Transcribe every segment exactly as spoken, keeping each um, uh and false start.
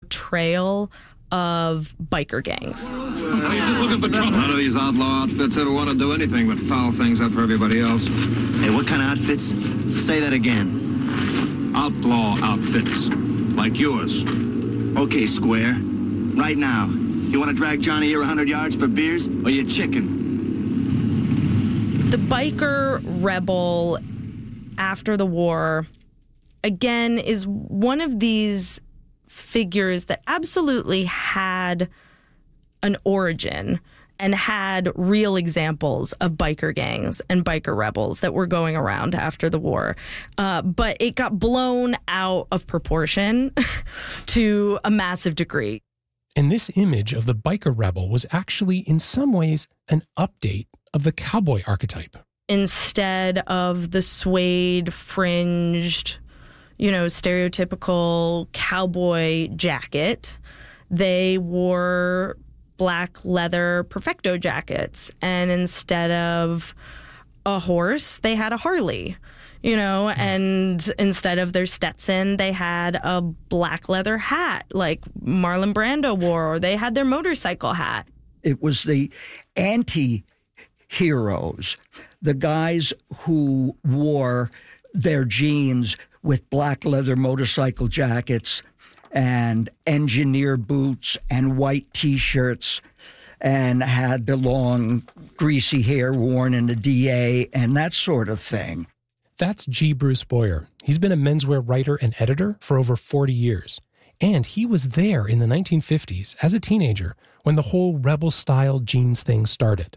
portrayal of biker gangs. He's just looking for trouble. None of these outlaw outfits ever want to do anything but foul things up for everybody else. Hey, what kind of outfits? Say that again. Outlaw outfits, like yours. Okay, Square. Right now, you want to drag Johnny here a hundred yards for beers, or you chicken? The biker rebel after the war, again, is one of these figures that absolutely had an origin and had real examples of biker gangs and biker rebels that were going around after the war. Uh, but it got blown out of proportion to a massive degree. And this image of the biker rebel was actually, in some ways, an update of the cowboy archetype. Instead of the suede, fringed, you know, stereotypical cowboy jacket, they wore black leather Perfecto jackets. And instead of a horse, they had a Harley, you know, and instead of their Stetson, they had a black leather hat like Marlon Brando wore, or they had their motorcycle hat. It was the anti-heroes, the guys who wore their jeans with black leather motorcycle jackets and engineer boots and white T-shirts, and had the long, greasy hair worn in a D A and that sort of thing. That's G. Bruce Boyer. He's been a menswear writer and editor for over forty years. And he was there in the nineteen fifties as a teenager when the whole rebel-style jeans thing started.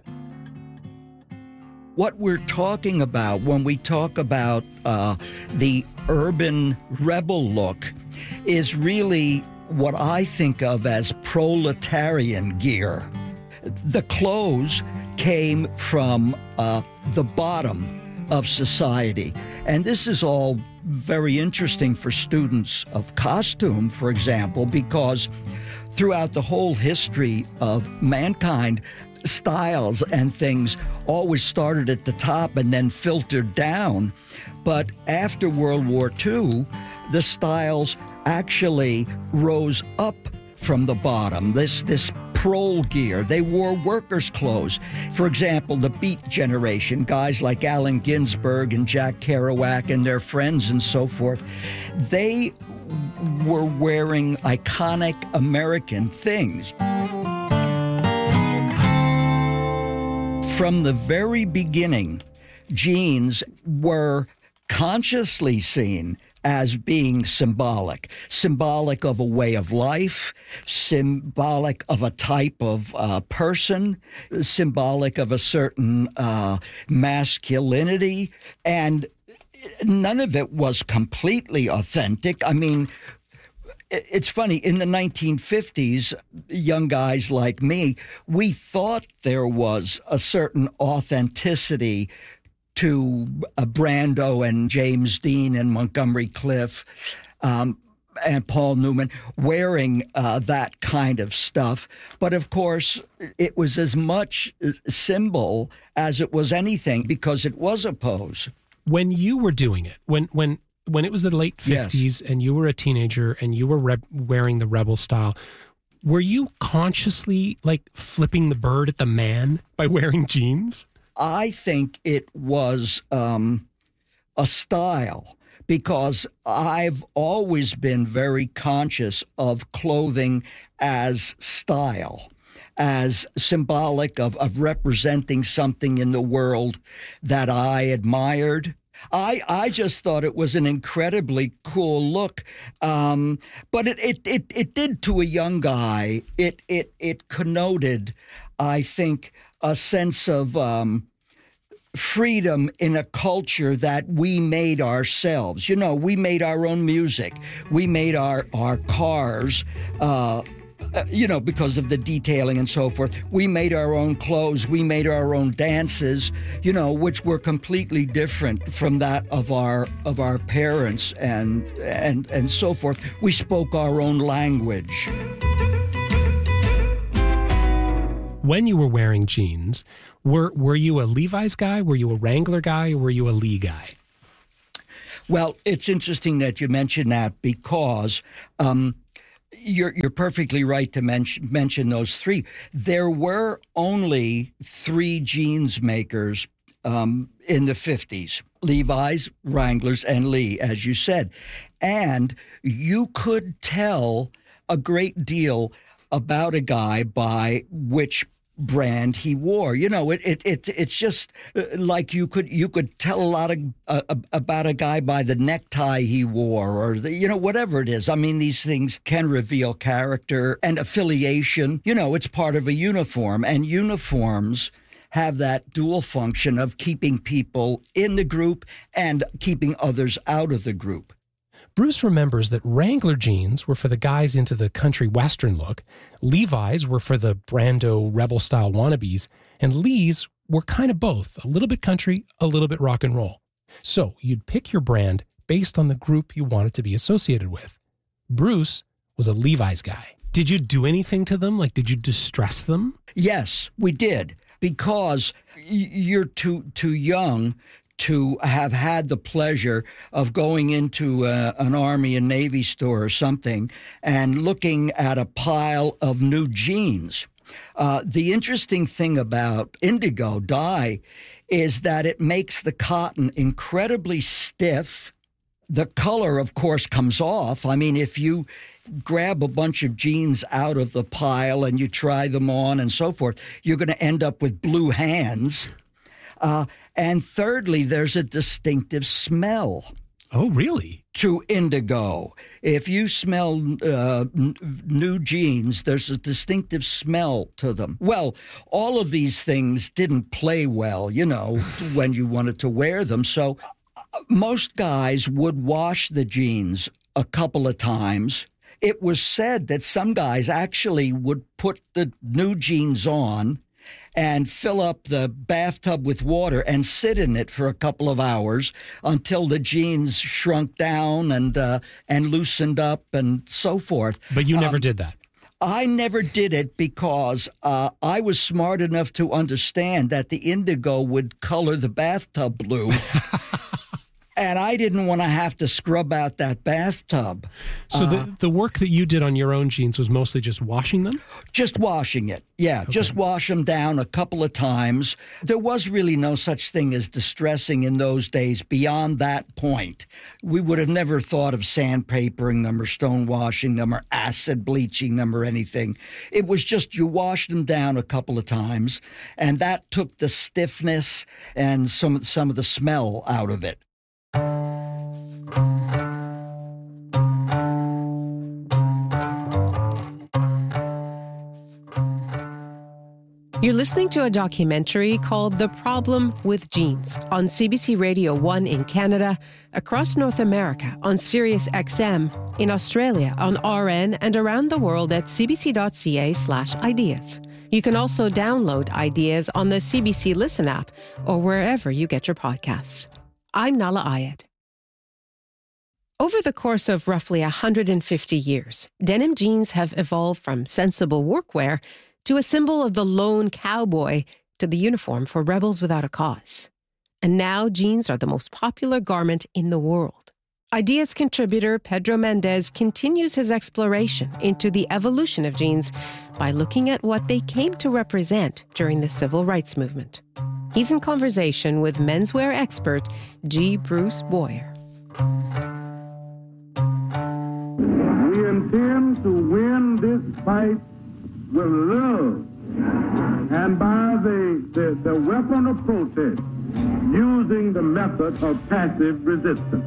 What we're talking about when we talk about uh, the urban rebel look is really what I think of as proletarian gear. The clothes came from uh, the bottom of society. And this is all very interesting for students of costume, for example, because throughout the whole history of mankind, styles and things always started at the top and then filtered down. But after World War Two, the styles actually rose up from the bottom. This this prole gear. They wore workers' clothes. For example, the Beat generation, guys like Allen Ginsberg and Jack Kerouac and their friends and so forth, they were wearing iconic American things. From the very beginning, jeans were consciously seen as being symbolic, symbolic of a way of life, symbolic of a type of uh, person, symbolic of a certain uh, masculinity, and none of it was completely authentic. I mean, it's funny, in the nineteen fifties, young guys like me, we thought there was a certain authenticity to uh, Brando and James Dean and Montgomery Clift um, and Paul Newman wearing uh, that kind of stuff. But of course, it was as much symbol as it was anything because it was a pose. When you were doing it, when when when it was the late fifties yes. and you were a teenager and you were re- wearing the rebel style, were you consciously like flipping the bird at the man by wearing jeans? I think it was um, a style because I've always been very conscious of clothing as style, as symbolic of, of representing something in the world that I admired. I, I just thought it was an incredibly cool look, um, but it, it, it, it did to a young guy. It, it, it connoted, I think, a sense of um, freedom in a culture that we made ourselves. You know, we made our own music. We made our, our cars, uh, you know, because of the detailing and so forth. We made our own clothes. We made our own dances, you know, which were completely different from that of our of our parents and and and so forth. We spoke our own language. When you were wearing jeans, were were you a Levi's guy? Were you a Wrangler guy? Or were you a Lee guy? Well, it's interesting that you mention that because um, You're you're perfectly right to mention mention those three. There were only three jeans makers um, in the fifties: Levi's, Wranglers, and Lee, as you said. And you could tell a great deal about a guy by which brand he wore. You know, it it, it it's just like you could you could tell a lot of uh, about a guy by the necktie he wore, or the, you know, whatever it is. I mean, these things can reveal character and affiliation. You know, it's part of a uniform, and uniforms have that dual function of keeping people in the group and keeping others out of the group. Bruce remembers that Wrangler jeans were for the guys into the country western look, Levi's were for the Brando rebel-style wannabes, and Lee's were kind of both, a little bit country, a little bit rock and roll. So you'd pick your brand based on the group you wanted to be associated with. Bruce was a Levi's guy. Did you do anything to them? Like, did you distress them? Yes, we did, because you're too too young to have had the pleasure of going into uh, an Army and Navy store or something and looking at a pile of new jeans. Uh, the interesting thing about indigo dye is that it makes the cotton incredibly stiff. The color, of course, comes off. I mean, if you grab a bunch of jeans out of the pile and you try them on and so forth, you're going to end up with blue hands. Uh, and thirdly, there's a distinctive smell. Oh, really? To indigo. If you smell uh, n- new jeans, there's a distinctive smell to them. Well, all of these things didn't play well, you know, when you wanted to wear them. So uh, most guys would wash the jeans a couple of times. It was said that some guys actually would put the new jeans on and fill up the bathtub with water and sit in it for a couple of hours until the jeans shrunk down and uh, and loosened up and so forth. But you never um, did that. I never did it because uh, I was smart enough to understand that the indigo would color the bathtub blue. And I didn't want to have to scrub out that bathtub. So uh, the, the work that you did on your own jeans was mostly just washing them? Just washing it, yeah. Okay. Just wash them down a couple of times. There was really no such thing as distressing in those days beyond that point. We would have never thought of sandpapering them or stone washing them or acid bleaching them or anything. It was just you washed them down a couple of times, and that took the stiffness and some, some of the smell out of it. You're listening to a documentary called The Problem with Jeans on C B C Radio one in Canada, across North America on Sirius X M, in Australia on R N, and around the world at cbc.ca slash ideas. You can also download Ideas on the C B C Listen app or wherever you get your podcasts. I'm Nahlah Ayed. Over the course of roughly one hundred fifty years, denim jeans have evolved from sensible workwear to a symbol of the lone cowboy to the uniform for rebels without a cause. And now jeans are the most popular garment in the world. Ideas contributor Pedro Mendez continues his exploration into the evolution of jeans by looking at what they came to represent during the civil rights movement. He's in conversation with menswear expert G. Bruce Boyer. We intend to win this fight with love and by the, the, the weapon of protest, using the method of passive resistance.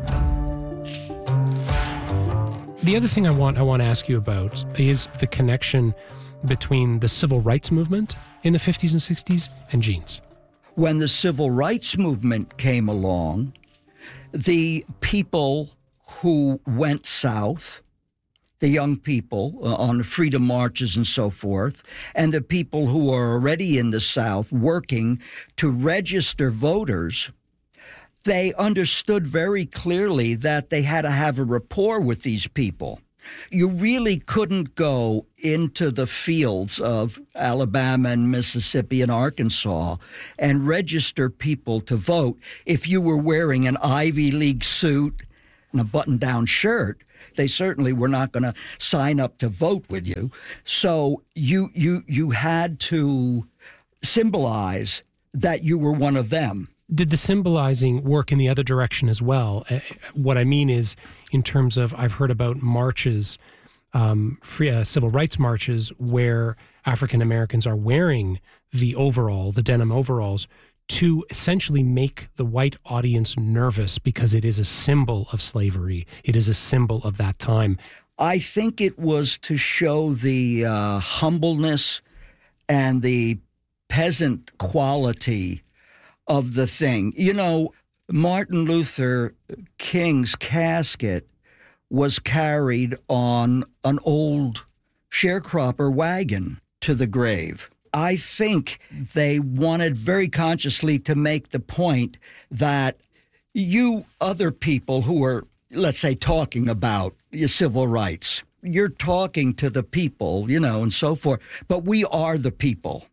The other thing I want I want to ask you about is the connection between the civil rights movement in the fifties and sixties and jeans. When the civil rights movement came along, the people who went south, the young people uh, on freedom marches and so forth, and the people who are already in the South working to register voters, they understood very clearly that they had to have a rapport with these people. You really couldn't go into the fields of Alabama and Mississippi and Arkansas and register people to vote if you were wearing an Ivy League suit and a button-down shirt. they certainly were not going to sign up to vote with you. So you you you had to symbolize that you were one of them. Did the symbolizing work in the other direction as well? Uh, what I mean is, in terms of, I've heard about marches, um, free, uh, civil rights marches, where African Americans are wearing the overall, the denim overalls, to essentially make the white audience nervous because it is a symbol of slavery. It is a symbol of that time. I think it was to show the uh, humbleness and the peasant quality of the thing. You know, Martin Luther King's casket was carried on an old sharecropper wagon to the grave. I think they wanted very consciously to make the point that you other people who are, let's say, talking about your civil rights, you're talking to the people, you know, and so forth, but we are the people.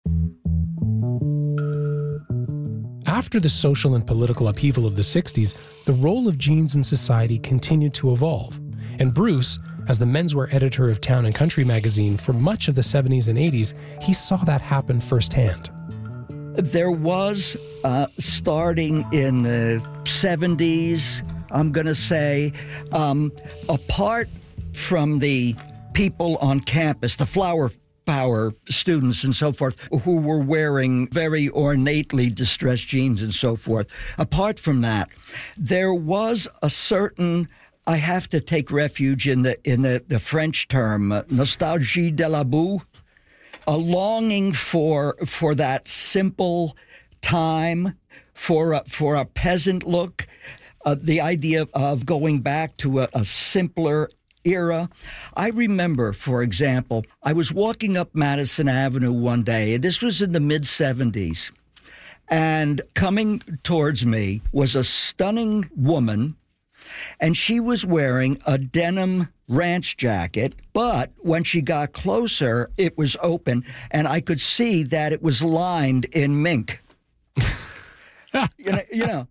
After the social and political upheaval of the sixties, the role of jeans in society continued to evolve, and Bruce, as the menswear editor of Town and Country magazine for much of the seventies and eighties, he saw that happen firsthand. There was, uh, starting in the seventies, I'm going to say, um, apart from the people on campus, the flower power students and so forth, who were wearing very ornately distressed jeans and so forth. Apart from that, there was a certain, I have to take refuge in the in the, the French term, uh, nostalgie de la boue, a longing for for that simple time, for a, for a peasant look, uh, the idea of going back to a, a simpler era. I remember, for example, I was walking up Madison Avenue one day, and this was in the mid-seventies, and coming towards me was a stunning woman, and she was wearing a denim ranch jacket, but when she got closer, it was open, and I could see that it was lined in mink. you know, you know.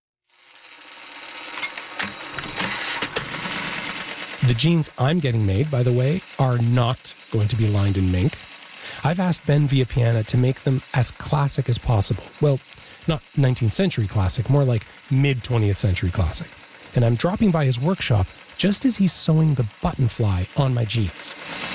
The jeans I'm getting made, by the way, are not going to be lined in mink. I've asked Ben Villapiana to make them as classic as possible. Well, not nineteenth century classic, more like mid-twentieth century classic. And I'm dropping by his workshop just as he's sewing the button fly on my jeans.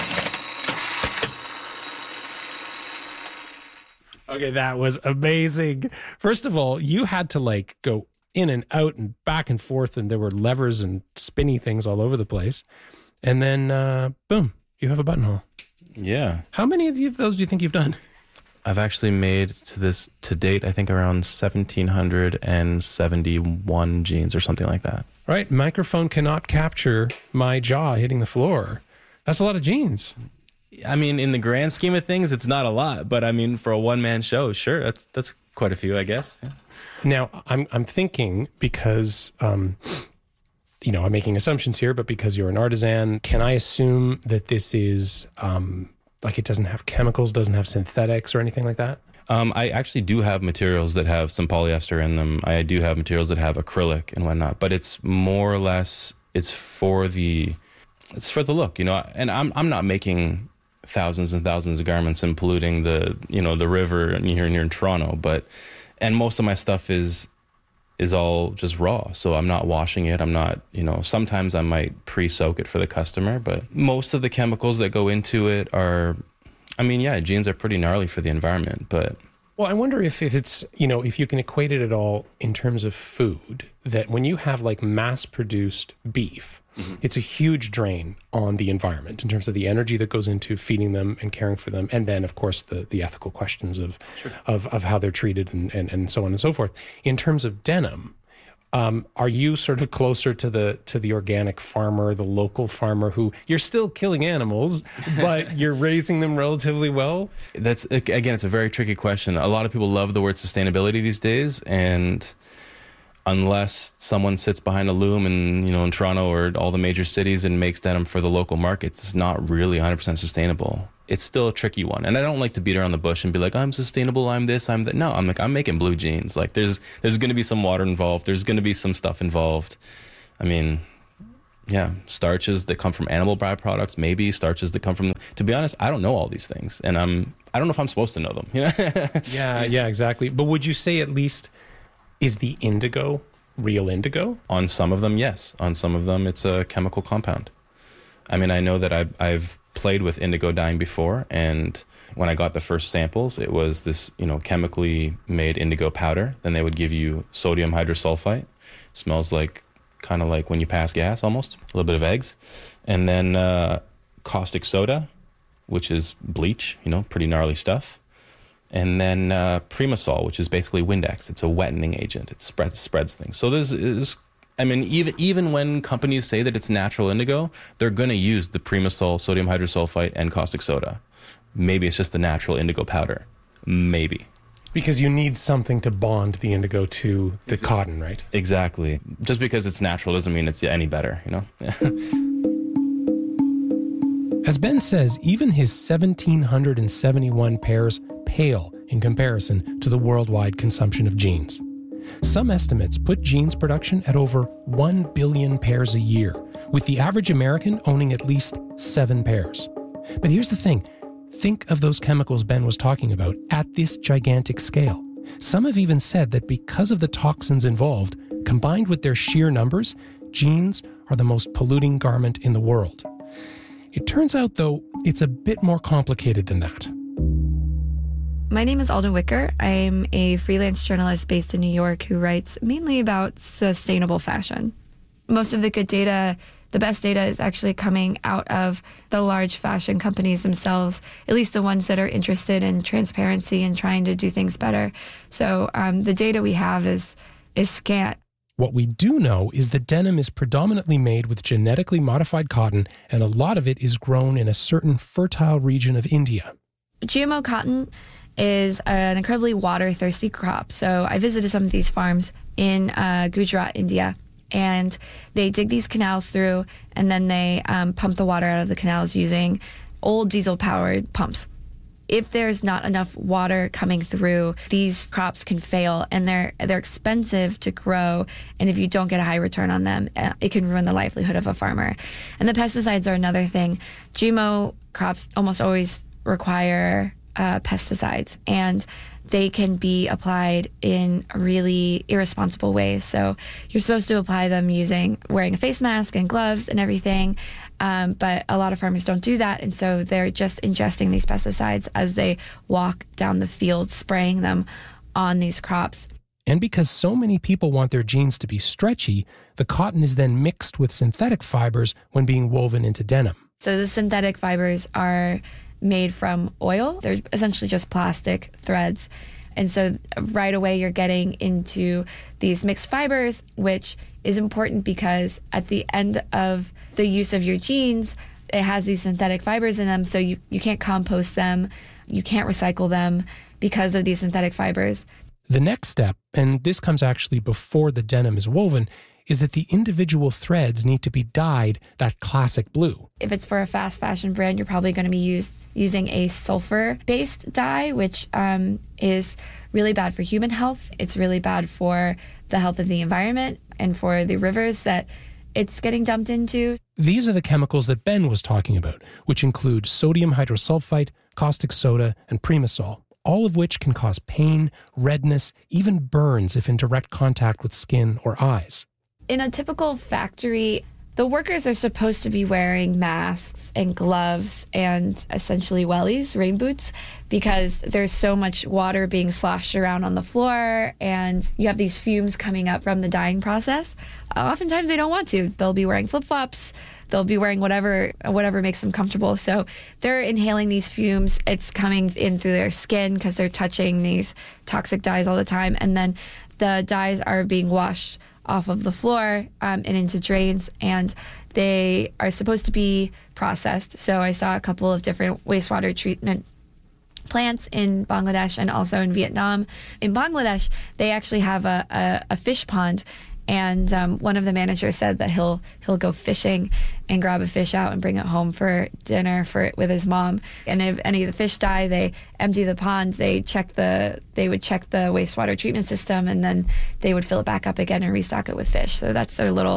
Okay, that was amazing. First of all, you had to like go in and out and back and forth, and there were levers and spinny things all over the place. And then, uh, boom, you have a buttonhole. Yeah. How many of, you, of those do you think you've done? I've actually made to this to date, I think around one thousand seven hundred seventy-one jeans or something like that. Right. Microphone cannot capture my jaw hitting the floor. That's a lot of jeans. I mean, in the grand scheme of things, it's not a lot, but I mean, for a one-man show, sure, that's that's quite a few, I guess. Yeah. Now, I'm I'm thinking because, um, you know, I'm making assumptions here, but because you're an artisan, can I assume that this is, um, like it doesn't have chemicals, doesn't have synthetics or anything like that? Um, I actually do have materials that have some polyester in them. I do have materials that have acrylic and whatnot, but it's more or less, it's for the, it's for the look, you know, and I'm I'm not making thousands and thousands of garments and polluting the, you know, the river here here in Toronto, but and most of my stuff is is all just raw, so I'm not washing it. I'm not, you know, sometimes I might pre-soak it for the customer, but most of the chemicals that go into it are, I mean, yeah, jeans are pretty gnarly for the environment, but... Well, I wonder if, if it's, you know, if you can equate it at all in terms of food, that when you have like mass-produced beef, mm-hmm. it's a huge drain on the environment in terms of the energy that goes into feeding them and caring for them. And then, of course, the, the ethical questions of, sure. of of how they're treated and, and, and so on and so forth. In terms of denim, um, are you sort of closer to the to the organic farmer, the local farmer who you're still killing animals, but you're raising them relatively well? That's, again, it's a very tricky question. A lot of people love the word sustainability these days, and unless someone sits behind a loom in, you know, in Toronto or all the major cities and makes denim for the local markets, it's not really one hundred percent sustainable. It's still a tricky one. And I don't like to beat around the bush and be like, I'm sustainable, I'm this, I'm that. No, I'm like, I'm making blue jeans. Like there's there's going to be some water involved. There's going to be some stuff involved. I mean, Yeah, starches that come from animal byproducts, maybe starches that come from. To be honest, I don't know all these things, and I'm. I don't know if I'm supposed to know them. You know? yeah, yeah, exactly. But would you say at least is the indigo real indigo? On some of them, yes. On some of them, it's a chemical compound. I mean, I know that I've, I've played with indigo dyeing before, and when I got the first samples, it was this, you know, chemically made indigo powder. Then they would give you sodium hydrosulfite. Smells like kind of like when you pass gas, almost a little bit of eggs, and then uh, caustic soda, which is bleach, you know, pretty gnarly stuff, and then uh, Primasol, which is basically Windex. It's a wetting agent. It spreads spreads things. So this is, I mean, even even when companies say that it's natural indigo, they're going to use the Primasol, sodium hydrosulfite, and caustic soda. Maybe it's just the natural indigo powder. Maybe. Because you need something to bond the indigo to the exactly. cotton, right? Exactly. Just because it's natural doesn't mean it's any better, you know? As Ben says, even his one thousand seven hundred seventy-one pairs pale in comparison to the worldwide consumption of jeans. Some estimates put jeans production at over one billion pairs a year, with the average American owning at least seven pairs. But here's the thing. Think of those chemicals Ben was talking about at this gigantic scale. Some have even said that because of the toxins involved, combined with their sheer numbers, jeans are the most polluting garment in the world. It turns out, though, it's a bit more complicated than that. My name is Alden Wicker. I'm a freelance journalist based in New York who writes mainly about sustainable fashion. Most of the good data, the best data is actually coming out of the large fashion companies themselves, at least the ones that are interested in transparency and trying to do things better. So um, the data we have is is scant. What we do know is that denim is predominantly made with genetically modified cotton, and a lot of it is grown in a certain fertile region of India. G M O cotton is an incredibly water-thirsty crop. So I visited some of these farms in uh, Gujarat, India, and they dig these canals through, and then they um, pump the water out of the canals using old diesel-powered pumps. If there's not enough water coming through, these crops can fail, and they're they're expensive to grow. And if you don't get a high return on them, it can ruin the livelihood of a farmer. And the pesticides are another thing. G M O crops almost always require uh, pesticides, and they can be applied in really irresponsible ways. So you're supposed to apply them using wearing a face mask and gloves and everything. Um, but a lot of farmers don't do that, and so they're just ingesting these pesticides as they walk down the field, spraying them on these crops. And because so many people want their jeans to be stretchy, the cotton is then mixed with synthetic fibers when being woven into denim. So the synthetic fibers are made from oil. They're essentially just plastic threads. And so right away you're getting into these mixed fibers, which is important because at the end of the use of your jeans, it has these synthetic fibers in them, so you, you can't compost them, you can't recycle them because of these synthetic fibers. The next step, and this comes actually before the denim is woven, is that the individual threads need to be dyed that classic blue. If it's for a fast fashion brand, you're probably going to be used, using a sulfur-based dye, which um, is really bad for human health. It's really bad for the health of the environment and for the rivers that it's getting dumped into. These are the chemicals that Ben was talking about, which include sodium hydrosulfite, caustic soda, and Primasol, all of which can cause pain, redness, even burns if in direct contact with skin or eyes. In a typical factory, the workers are supposed to be wearing masks and gloves and essentially wellies, rain boots, because there's so much water being sloshed around on the floor and you have these fumes coming up from the dyeing process. Uh, oftentimes they don't want to. They'll be wearing flip-flops. They'll be wearing whatever whatever makes them comfortable. So they're inhaling these fumes. It's coming in through their skin because they're touching these toxic dyes all the time. And then the dyes are being washed off of the floor um, and into drains, and they are supposed to be processed. So I saw a couple of different wastewater treatment plants in Bangladesh and also in Vietnam. In Bangladesh, they actually have a, a, a fish pond, and um, one of the managers said that he'll he'll go fishing and grab a fish out and bring it home for dinner for with his mom. And if any of the fish die, they empty the pond. They check the they would check the wastewater treatment system, and then they would fill it back up again and restock it with fish. So that's their little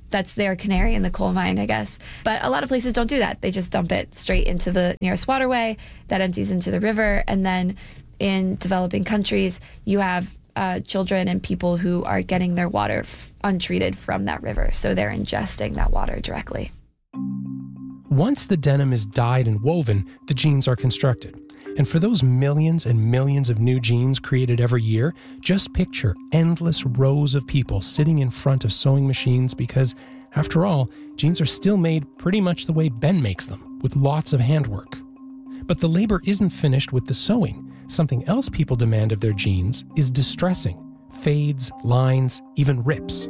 that's their canary in the coal mine, I guess. But a lot of places don't do that. They just dump it straight into the nearest waterway that empties into the river. And then in developing countries, you have uh, children and people who are getting their water f- untreated from that river. So they're ingesting that water directly. Once the denim is dyed and woven, the jeans are constructed. And for those millions and millions of new jeans created every year, just picture endless rows of people sitting in front of sewing machines because, after all, jeans are still made pretty much the way Ben makes them, with lots of handwork. But the labor isn't finished with the sewing. Something else people demand of their jeans is distressing. Fades, lines, even rips.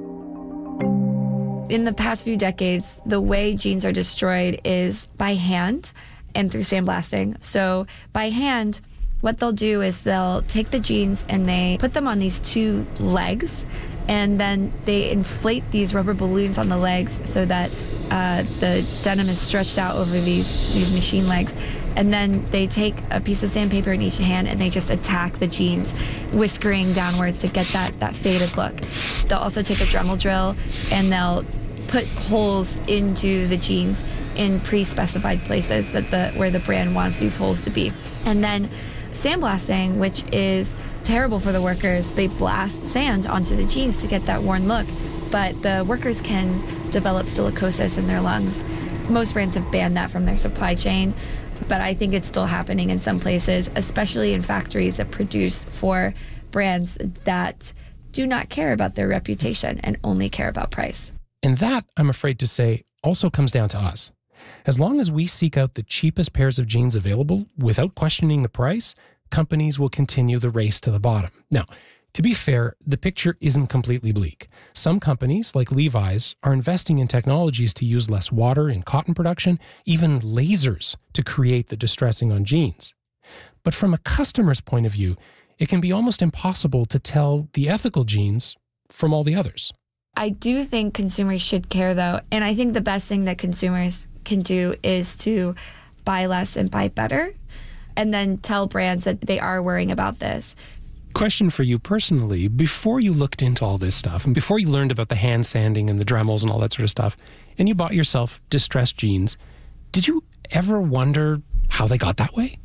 In the past few decades, the way jeans are destroyed is by hand and through sandblasting. So by hand, what they'll do is they'll take the jeans and they put them on these two legs, and then they inflate these rubber balloons on the legs so that uh, the denim is stretched out over these, these machine legs. And then they take a piece of sandpaper in each hand and they just attack the jeans, whiskering downwards to get that, that faded look. They'll also take a Dremel drill and they'll put holes into the jeans in pre-specified places that the where the brand wants these holes to be. And then sandblasting, which is terrible for the workers, they blast sand onto the jeans to get that worn look, but the workers can develop silicosis in their lungs. Most brands have banned that from their supply chain, but I think it's still happening in some places, especially in factories that produce for brands that do not care about their reputation and only care about price. And that, I'm afraid to say, also comes down to us. As long as we seek out the cheapest pairs of jeans available without questioning the price, companies will continue the race to the bottom. Now, to be fair, the picture isn't completely bleak. Some companies, like Levi's, are investing in technologies to use less water in cotton production, even lasers to create the distressing on jeans. But from a customer's point of view, it can be almost impossible to tell the ethical jeans from all the others. I do think consumers should care, though, and I think the best thing that consumers can do is to buy less and buy better, and then tell brands that they are worrying about this. Question for you personally, before you looked into all this stuff, and before you learned about the hand sanding and the Dremels and all that sort of stuff, and you bought yourself distressed jeans, did you ever wonder how they got that way?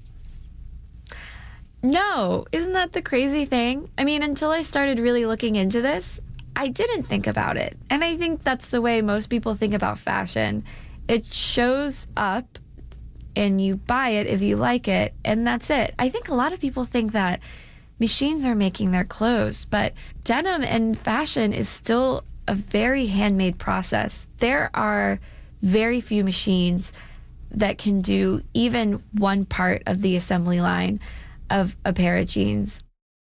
No, isn't that the crazy thing? I mean, until I started really looking into this, I didn't think about it. And I think that's the way most people think about fashion. It shows up and you buy it if you like it, and that's it. I think a lot of people think that machines are making their clothes, but denim and fashion is still a very handmade process. There are very few machines that can do even one part of the assembly line of a pair of jeans.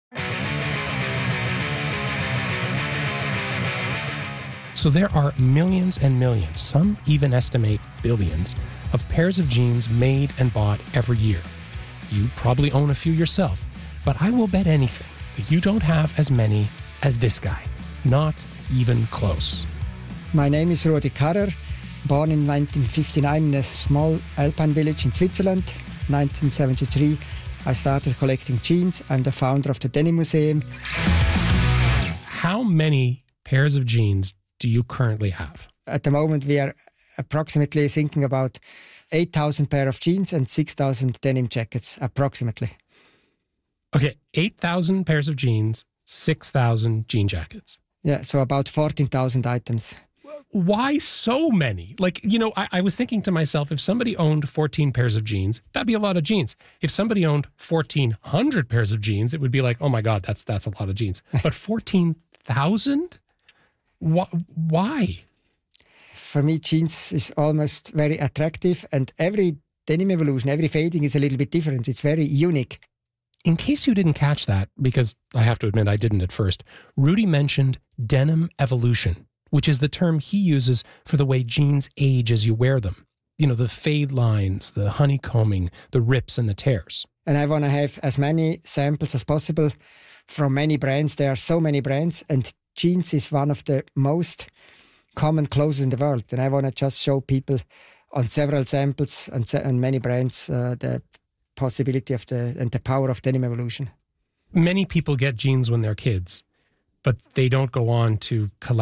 So there are millions and millions, some even estimate billions, of pairs of jeans made and bought every year. You probably own a few yourself, but I will bet anything that you don't have as many as this guy. Not even close. My name is Rudi Karrer, born in nineteen fifty-nine in a small alpine village in Switzerland. nineteen seventy-three, I started collecting jeans. I'm the founder of the Denim Museum. How many pairs of jeans do you currently have? At the moment, we are approximately thinking about eight thousand pair of jeans and six thousand denim jackets, approximately. Okay, eight thousand pairs of jeans, six thousand jean jackets. Yeah, so about fourteen thousand items. Why so many? Like, you know, I, I was thinking to myself, if somebody owned fourteen pairs of jeans, that'd be a lot of jeans. If somebody owned fourteen hundred pairs of jeans, it would be like, oh my God, that's that's a lot of jeans. But fourteen thousand? Why? For me, jeans is almost very attractive, and every denim evolution, every fading is a little bit different. It's very unique. In case you didn't catch that, because I have to admit I didn't at first, Rudi mentioned denim evolution, which is the term he uses for the way jeans age as you wear them. You know, the fade lines, the honeycombing, the rips and the tears. And I want to have as many samples as possible from many brands. There are so many brands, and jeans is one of the most common clothes in the world. And I want to just show people on several samples and, and many brands uh, the possibility of the and the power of denim evolution. Many people get jeans when they're kids, but they don't go on to collect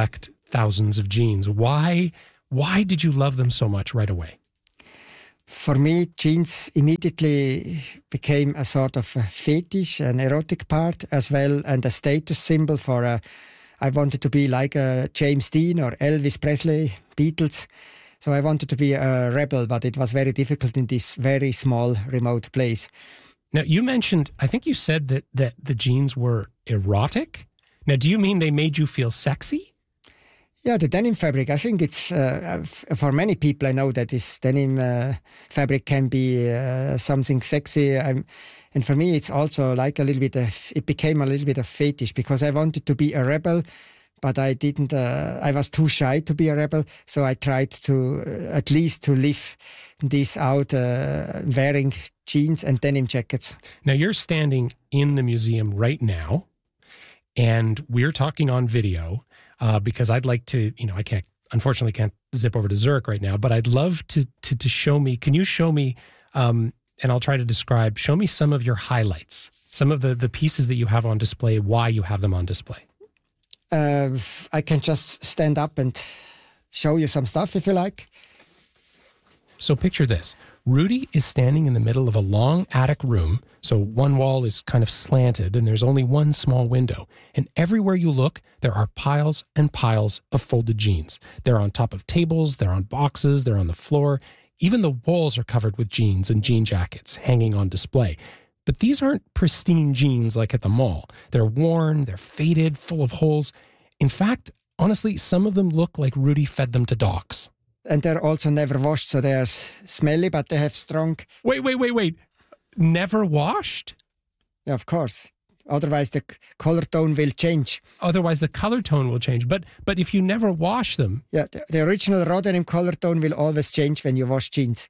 thousands of jeans. Why, why did you love them so much right away? For me, jeans immediately became a sort of a fetish, an erotic part as well, and a status symbol for a, I wanted to be like a James Dean or Elvis Presley, Beatles. So I wanted to be a rebel, but it was very difficult in this very small, remote place. Now, you mentioned, I think you said that, that the jeans were erotic. Now, do you mean they made you feel sexy? Yeah, the denim fabric, I think it's, uh, f- for many people, I know that this denim uh, fabric can be uh, something sexy. I'm, and for me, it's also like a little bit of, it became a little bit of fetish because I wanted to be a rebel, but I didn't, uh, I was too shy to be a rebel. So I tried to, uh, at least to live this out, uh, wearing jeans and denim jackets. Now, you're standing in the museum right now, and we're talking on video. Uh, because I'd like to, you know, I can't, unfortunately can't zip over to Zurich right now, but I'd love to to, to show me, can you show me, um, and I'll try to describe, show me some of your highlights, some of the, the pieces that you have on display, why you have them on display. Uh, I can just stand up and show you some stuff if you like. So picture this. Rudy is standing in the middle of a long attic room. So one wall is kind of slanted and there's only one small window. And everywhere you look, there are piles and piles of folded jeans. They're on top of tables, they're on boxes, they're on the floor. Even the walls are covered with jeans and jean jackets hanging on display. But these aren't pristine jeans like at the mall. They're worn, they're faded, full of holes. In fact, honestly, some of them look like Rudy fed them to dogs. And they're also never washed, so they're smelly, but they have strong... Wait, wait, wait, wait. Never washed? Yeah, of course. Otherwise, the color tone will change. Otherwise, the color tone will change. But but if you never wash them... Yeah, the, the original raw denim color tone will always change when you wash jeans.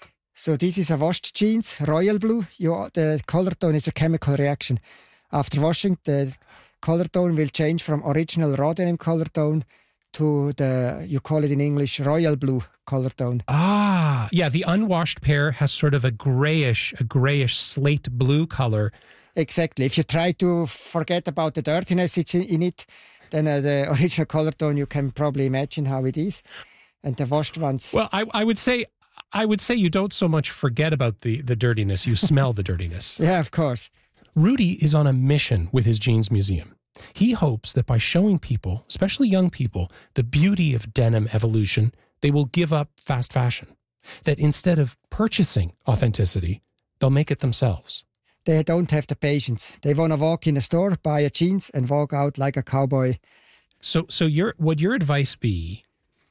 So this is a washed jeans, royal blue. You, the color tone is a chemical reaction. After washing, the color tone will change from original raw denim color tone to the, you call it in English, royal blue color tone. Ah, yeah, the unwashed pair has sort of a grayish, a grayish slate blue color. Exactly. If you try to forget about the dirtiness it's in, in it, then uh, the original color tone, you can probably imagine how it is. And the washed ones... Well, I, I would say... I would say you don't so much forget about the, the dirtiness, you smell the dirtiness. Yeah, of course. Rudy is on a mission with his jeans museum. He hopes that by showing people, especially young people, the beauty of denim evolution, they will give up fast fashion. That instead of purchasing authenticity, they'll make it themselves. They don't have the patience. They want to walk in a store, buy a jeans, and walk out like a cowboy. So, so your would your advice be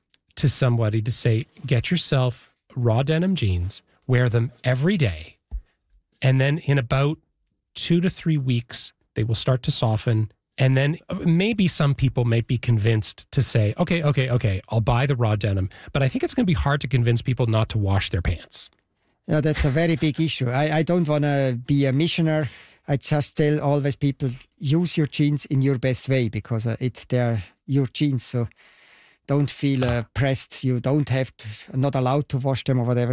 to somebody to say, get yourself raw denim jeans, wear them every day, and then in about two to three weeks, they will start to soften. And then maybe some people may be convinced to say, okay, okay, okay, I'll buy the raw denim. But I think it's going to be hard to convince people not to wash their pants. Yeah, that's a very big issue. I, I don't want to be a missioner. I just tell always people, use your jeans in your best way because uh, it they're your jeans. So don't feel uh, pressed. You don't have to, not allowed to wash them or whatever.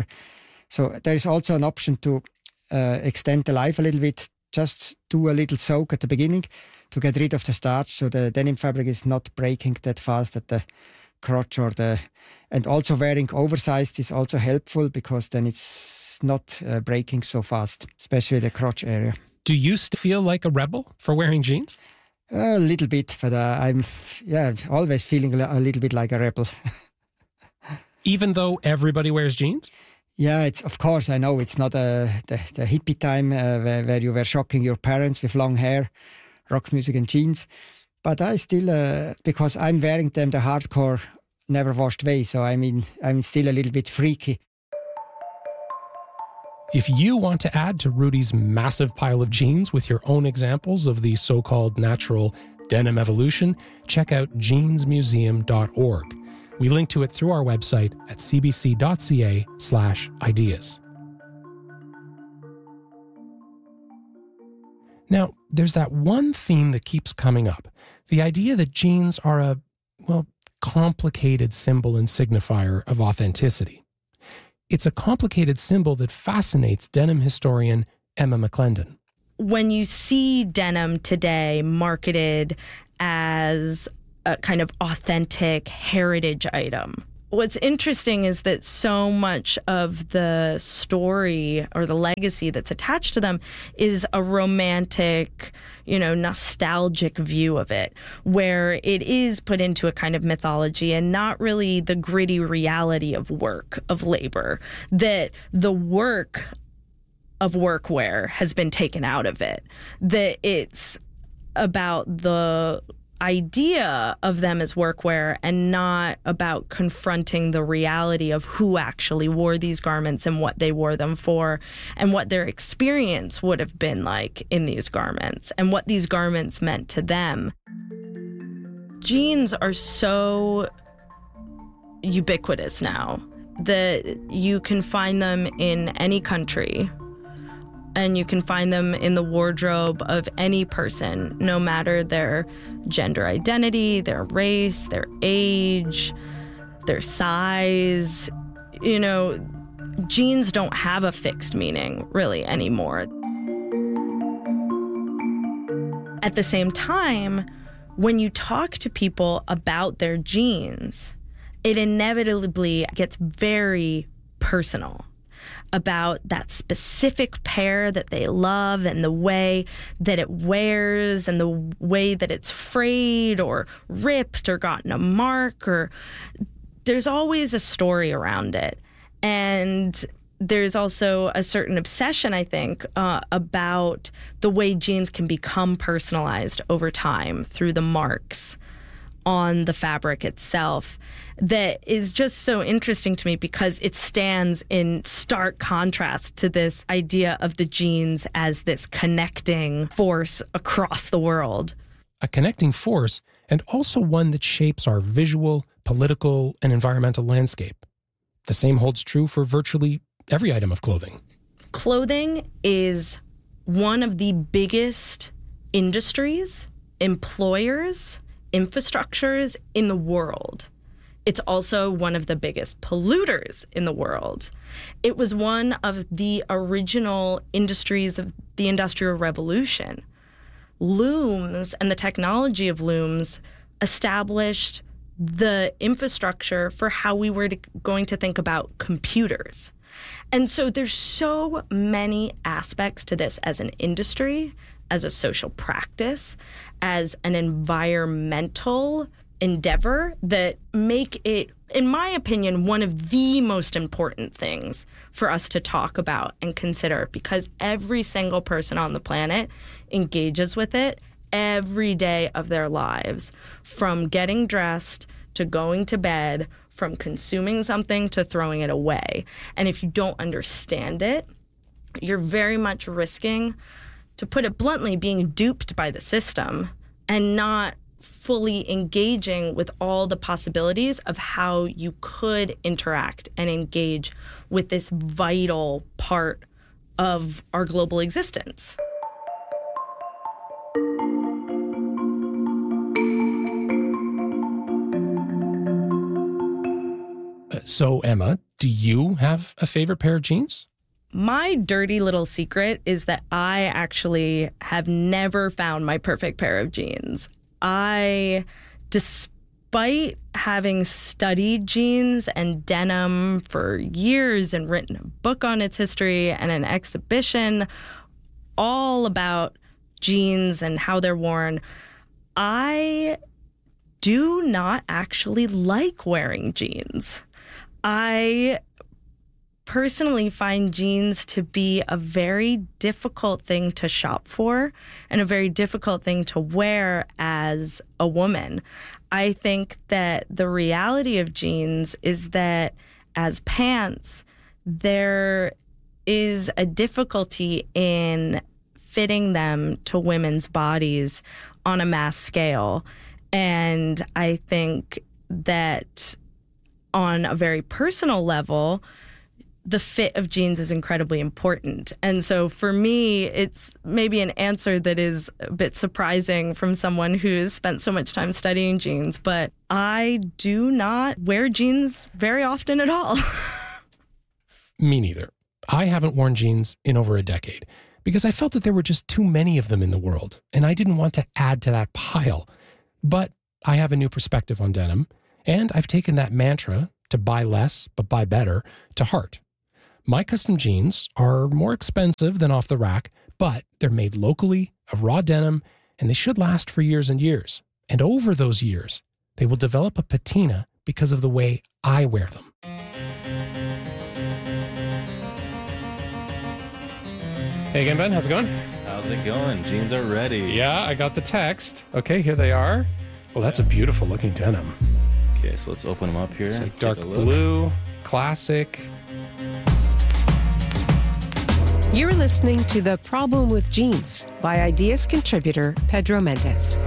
So there is also an option to uh, extend the life a little bit. Just do a little soak at the beginning to get rid of the starch so the denim fabric is not breaking that fast at the crotch or the... And also wearing oversized is also helpful because then it's not uh, breaking so fast, especially the crotch area. Do you still feel like a rebel for wearing jeans? A little bit, but uh, I'm yeah always feeling a little bit like a rebel. Even though everybody wears jeans? Yeah, it's of course I know it's not uh, the the hippie time uh, where, where you were shocking your parents with long hair, rock music and jeans, but I still uh, because I'm wearing them the hardcore, never washed way. So I mean I'm still a little bit freaky. If you want to add to Rudy's massive pile of jeans with your own examples of the so-called natural denim evolution, check out jeans museum dot org. We link to it through our website at cbc.ca slash ideas. Now, there's that one theme that keeps coming up, the idea that jeans are a, well, complicated symbol and signifier of authenticity. It's a complicated symbol that fascinates denim historian Emma McClendon. When you see denim today marketed as a kind of authentic heritage item. What's interesting is that so much of the story or the legacy that's attached to them is a romantic, you know, nostalgic view of it, where it is put into a kind of mythology and not really the gritty reality of work, of labor, that the work of workwear has been taken out of it, that it's about the idea of them as workwear and not about confronting the reality of who actually wore these garments and what they wore them for and what their experience would have been like in these garments and what these garments meant to them. Jeans are so ubiquitous now that you can find them in any country. And you can find them in the wardrobe of any person, no matter their gender identity, their race, their age, their size. You know, jeans don't have a fixed meaning, really, anymore. At the same time, when you talk to people about their jeans, it inevitably gets very personal about that specific pair that they love and the way that it wears and the way that it's frayed or ripped or gotten a mark, or there's always a story around it. And there's also a certain obsession, I think, uh, about the way jeans can become personalized over time through the marks on the fabric itself, that is just so interesting to me because it stands in stark contrast to this idea of the jeans as this connecting force across the world. A connecting force, and also one that shapes our visual, political, and environmental landscape. The same holds true for virtually every item of clothing. Clothing is one of the biggest industries, employers, infrastructures in the world. It's also one of the biggest polluters in the world. It was one of the original industries of the Industrial Revolution. Looms and the technology of looms established the infrastructure for how we were to, going to think about computers. And so there's so many aspects to this as an industry, as a social practice, as an environmental endeavor that make it, in my opinion, one of the most important things for us to talk about and consider, because every single person on the planet engages with it every day of their lives, from getting dressed to going to bed, from consuming something to throwing it away. And if you don't understand it, you're very much risking, to put it bluntly, being duped by the system and not fully engaging with all the possibilities of how you could interact and engage with this vital part of our global existence. So, Emma, do you have a favorite pair of jeans? My dirty little secret is that I actually have never found my perfect pair of jeans. I, despite having studied jeans and denim for years and written a book on its history and an exhibition all about jeans and how they're worn, I do not actually like wearing jeans. I personally find jeans to be a very difficult thing to shop for and a very difficult thing to wear as a woman. I think that the reality of jeans is that as pants, there is a difficulty in fitting them to women's bodies on a mass scale. And I think that on a very personal level, the fit of jeans is incredibly important. And so for me, it's maybe an answer that is a bit surprising from someone who's spent so much time studying jeans, but I do not wear jeans very often at all. Me neither. I haven't worn jeans in over a decade because I felt that there were just too many of them in the world, and I didn't want to add to that pile. But I have a new perspective on denim, and I've taken that mantra to buy less but buy better to heart. My custom jeans are more expensive than off the rack, but they're made locally of raw denim, and they should last for years and years. And over those years, they will develop a patina because of the way I wear them. Hey again, Ben. How's it going? How's it going? Jeans are ready. Yeah, I got the text. Okay, here they are. Well, that's a beautiful looking denim. Okay, so let's open them up here. It's like dark blue, classic. You're listening to The Problem with Jeans by Ideas contributor Pedro Mendez.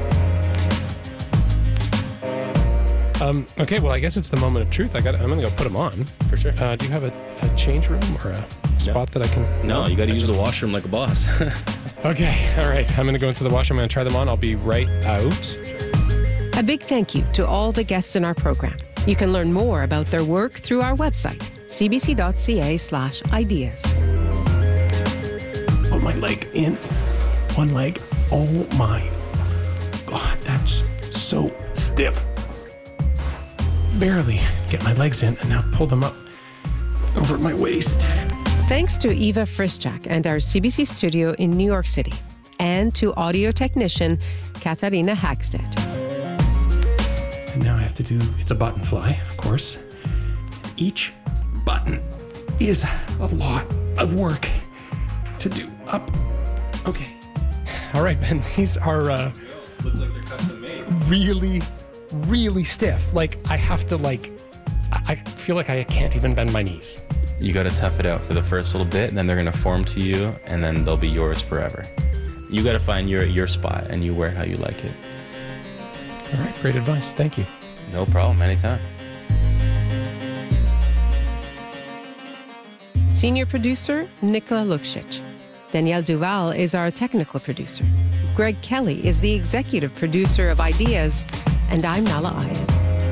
Um, okay, well, I guess it's the moment of truth. I got. I'm going to go put them on. For sure. Uh, do you have a, a change room or a spot no. that I can... No, you got to use just... the washroom like a boss. Okay, all right. I'm going to go into the washroom. I'm going to try them on. I'll be right out. A big thank you to all the guests in our program. You can learn more about their work through our website, cbc.ca slash ideas. Put my leg in. One leg. Oh my God, that's so stiff. Barely get my legs in and now pull them up over my waist. Thanks to Eva Frischak and our C B C studio in New York City, and to audio technician Katarina Hagstedt. And now I have to do, it's a button fly, of course. Each button is a lot of work to do up. Okay. All right, Ben, these are uh, looks like they're custom made. Really, really stiff. Like, I have to, like, I, I feel like I can't even bend my knees. You got to tough it out for the first little bit, and then they're going to form to you, and then they'll be yours forever. You got to find your your spot, and you wear how you like it. All right, great advice. Thank you. No problem, anytime. Senior producer, Nicola Luksic. Danielle Duval is our technical producer. Greg Kelly is the executive producer of Ideas, and I'm Nala Ayed.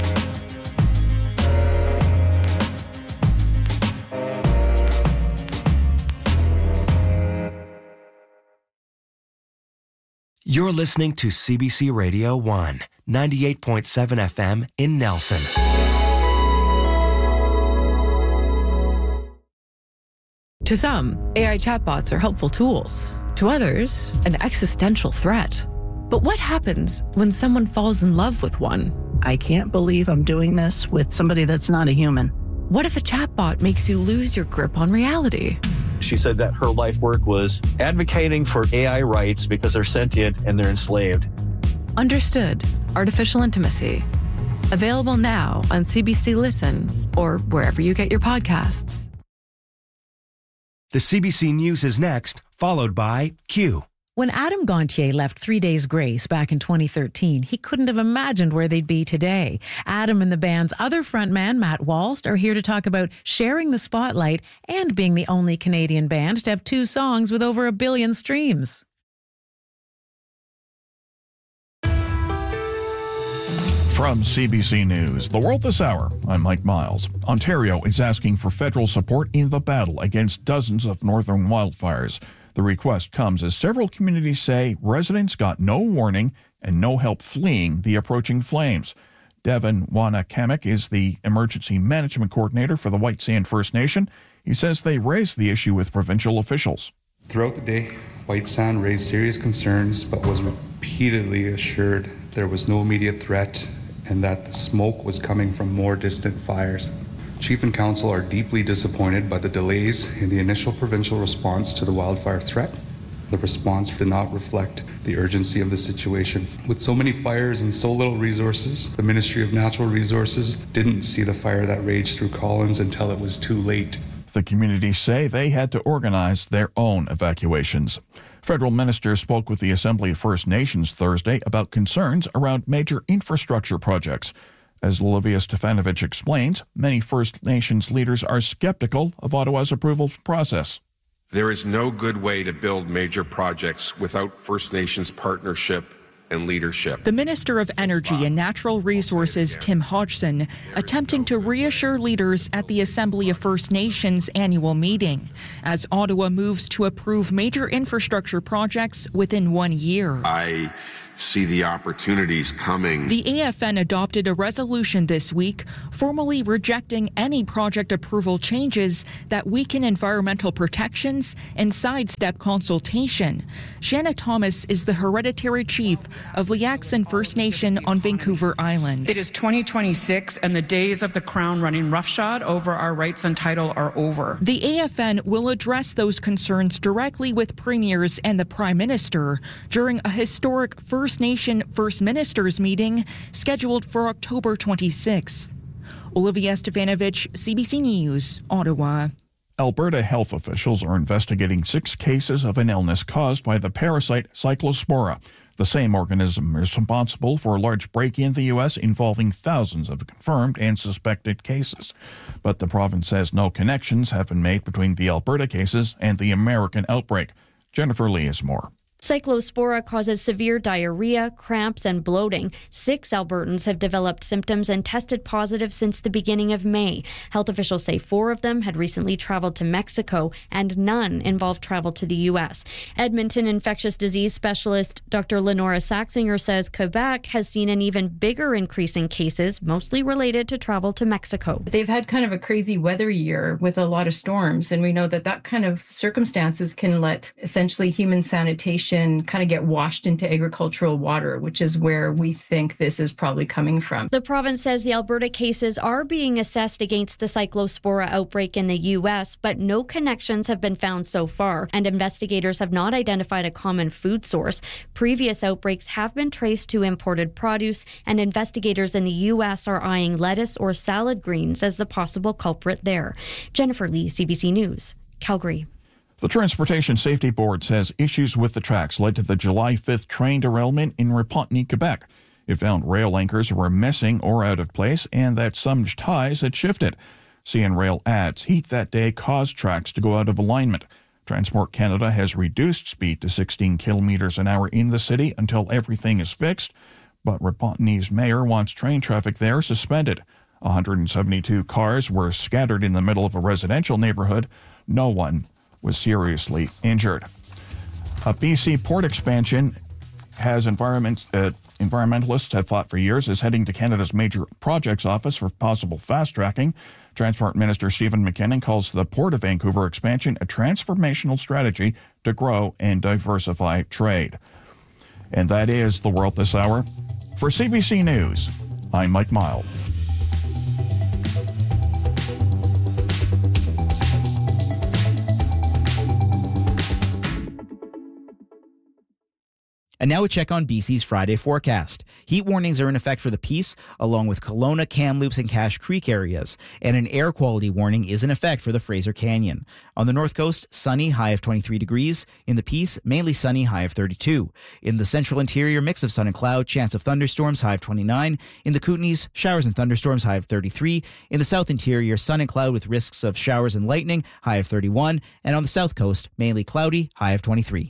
You're listening to C B C Radio one, ninety-eight point seven F M in Nelson. To some, A I chatbots are helpful tools. To others, an existential threat. But what happens when someone falls in love with one? I can't believe I'm doing this with somebody that's not a human. What if a chatbot makes you lose your grip on reality? She said that her life work was advocating for A I rights because they're sentient and they're enslaved. Understood. Artificial Intimacy. Available now on C B C Listen or wherever you get your podcasts. The C B C News is next, followed by Q. When Adam Gontier left Three Days Grace back in twenty thirteen, he couldn't have imagined where they'd be today. Adam and the band's other frontman, Matt Walst, are here to talk about sharing the spotlight and being the only Canadian band to have two songs with over a billion streams. From C B C News, The World This Hour, I'm Mike Miles. Ontario is asking for federal support in the battle against dozens of northern wildfires. The request comes as several communities say residents got no warning and no help fleeing the approaching flames. Devin Wanakamek is the emergency management coordinator for the White Sand First Nation. He says they raised the issue with provincial officials. Throughout the day, White Sand raised serious concerns but was repeatedly assured there was no immediate threat and that the smoke was coming from more distant fires. Chief and Council are deeply disappointed by the delays in the initial provincial response to the wildfire threat. The response did not reflect the urgency of the situation. With so many fires and so little resources, the Ministry of Natural Resources didn't see the fire that raged through Collins until it was too late. The communities say they had to organize their own evacuations. Federal ministers spoke with the Assembly of First Nations Thursday about concerns around major infrastructure projects. As Olivia Stefanovich explains, many First Nations leaders are skeptical of Ottawa's approval process. There is no good way to build major projects without First Nations partnership and leadership. The Minister of Energy and Natural Resources, Tim Hodgson, attempting to reassure leaders at the Assembly of First Nations annual meeting as Ottawa moves to approve major infrastructure projects within one year. I see the opportunities coming. The A F N adopted a resolution this week, formally rejecting any project approval changes that weaken environmental protections and sidestep consultation. Shanna Thomas is the hereditary chief of Liaxin First Nation on Vancouver Island. It is twenty twenty-six, and the days of the Crown running roughshod over our rights and title are over. The A F N will address those concerns directly with premiers and the Prime Minister during a historic First First Nation First Ministers meeting scheduled for October twenty-sixth. Olivia Stefanovich, C B C News, Ottawa. Alberta health officials are investigating six cases of an illness caused by the parasite Cyclospora. The same organism is responsible for a large break in the U S involving thousands of confirmed and suspected cases. But the province says no connections have been made between the Alberta cases and the American outbreak. Jennifer Lee has more. Cyclospora causes severe diarrhea, cramps, and bloating. Six Albertans have developed symptoms and tested positive since the beginning of May. Health officials say four of them had recently traveled to Mexico, and none involved travel to the U S. Edmonton infectious disease specialist Doctor Lenora Saxinger says Quebec has seen an even bigger increase in cases, mostly related to travel to Mexico. They've had kind of a crazy weather year with a lot of storms, and we know that that kind of circumstances can let essentially human sanitation kind of get washed into agricultural water, which is where we think this is probably coming from. The province says the Alberta cases are being assessed against the Cyclospora outbreak in the U S, but no connections have been found so far, and investigators have not identified a common food source. Previous outbreaks have been traced to imported produce, and investigators in the U S are eyeing lettuce or salad greens as the possible culprit there. Jennifer Lee, C B C News, Calgary. The Transportation Safety Board says issues with the tracks led to the July fifth train derailment in Repentigny, Quebec. It found rail anchors were missing or out of place and that some ties had shifted. C N Rail adds heat that day caused tracks to go out of alignment. Transport Canada has reduced speed to sixteen kilometres an hour in the city until everything is fixed, but Repentigny's mayor wants train traffic there suspended. one hundred seventy-two cars were scattered in the middle of a residential neighborhood. No one was seriously injured. A B C port expansion has environment, uh, environmentalists have fought for years is heading to Canada's Major Projects Office for possible fast-tracking. Transport Minister Stephen McKinnon calls the Port of Vancouver expansion a transformational strategy to grow and diversify trade. And that is the world this hour. For C B C News, I'm Mike Miles. And now a check on B C's Friday forecast. Heat warnings are in effect for the Peace, along with Kelowna, Kamloops, and Cache Creek areas. And an air quality warning is in effect for the Fraser Canyon. On the north coast, sunny, high of twenty-three degrees. In the Peace, mainly sunny, high of thirty-two. In the central interior, mix of sun and cloud, chance of thunderstorms, high of twenty-nine. In the Kootenays, showers and thunderstorms, high of thirty-three. In the south interior, sun and cloud with risks of showers and lightning, high of thirty-one. And on the south coast, mainly cloudy, high of twenty-three.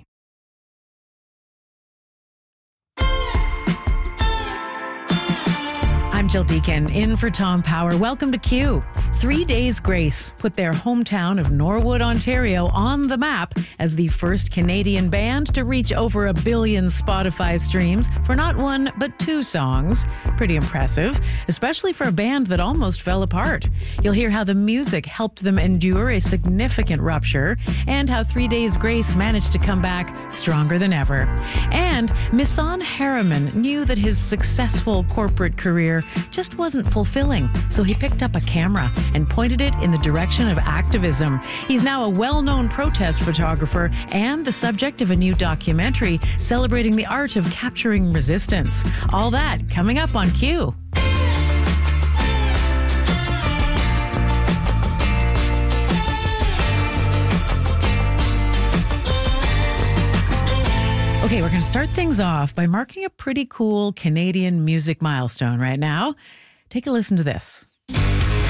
I'm Jill Deacon, in for Tom Power. Welcome to Q. Three Days Grace put their hometown of Norwood, Ontario on the map as the first Canadian band to reach over a billion Spotify streams for not one, but two songs. Pretty impressive, especially for a band that almost fell apart. You'll hear how the music helped them endure a significant rupture and how Three Days Grace managed to come back stronger than ever. And Misan Harriman knew that his successful corporate career just wasn't fulfilling, so he picked up a camera and pointed it in the direction of activism. He's now a well-known protest photographer and the subject of a new documentary celebrating the art of capturing resistance. All that coming up on Q. Okay, we're going to start things off by marking a pretty cool Canadian music milestone right now. Take a listen to this.